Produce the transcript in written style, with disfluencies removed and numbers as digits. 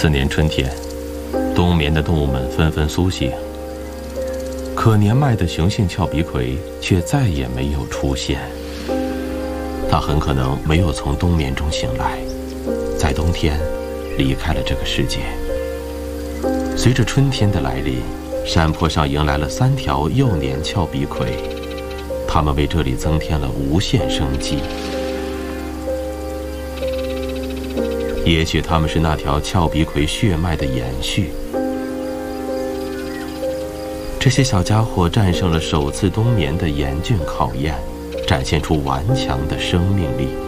次年春天，冬眠的动物们纷纷苏醒，可年迈的雄性峭壁葵却再也没有出现。它很可能没有从冬眠中醒来，在冬天离开了这个世界。随着春天的来临，山坡上迎来了3条幼年峭壁葵，它们为这里增添了无限生机。也许它们是那条峭壁葵血脉的延续。这些小家伙战胜了首次冬眠的严峻考验，展现出顽强的生命力。